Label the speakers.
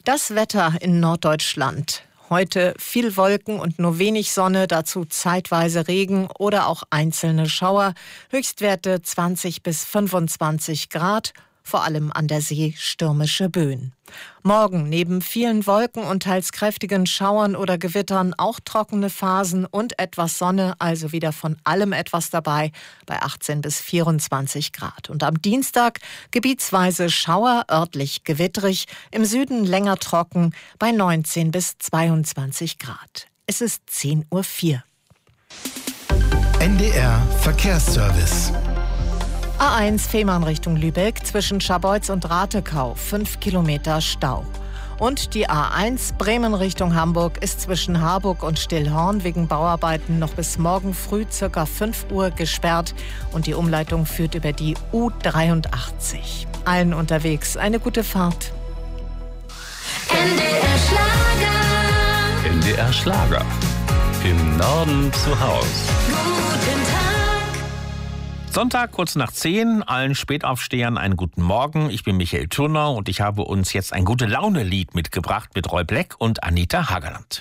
Speaker 1: Das Wetter in Norddeutschland. Heute viel Wolken und nur wenig Sonne, dazu zeitweise Regen oder auch einzelne Schauer. Höchstwerte 20 bis 25 Grad, vor allem an der See stürmische Böen. Morgen neben vielen Wolken und teils kräftigen Schauern oder Gewittern auch trockene Phasen und etwas Sonne, also wieder von allem etwas dabei, bei 18 bis 24 Grad. Und am Dienstag gebietsweise Schauer, örtlich gewittrig, im Süden länger trocken, bei 19 bis 22 Grad. Es ist 10:04 Uhr.
Speaker 2: NDR Verkehrsservice.
Speaker 1: A1 Fehmarn Richtung Lübeck zwischen Scharbeutz und Ratekau, 5 Kilometer Stau. Und die A1 Bremen Richtung Hamburg ist zwischen Harburg und Stillhorn wegen Bauarbeiten noch bis morgen früh ca. 5 Uhr gesperrt. Und die Umleitung führt über die U83. Allen unterwegs eine gute Fahrt.
Speaker 3: NDR Schlager.
Speaker 4: NDR Schlager. Im Norden zu Haus.
Speaker 3: Guten Tag.
Speaker 4: Sonntag, kurz nach 10, allen Spätaufstehern einen guten Morgen. Ich bin Michael Turner und ich habe uns jetzt ein Gute-Laune-Lied mitgebracht mit Roy Black und Anita Hagerland.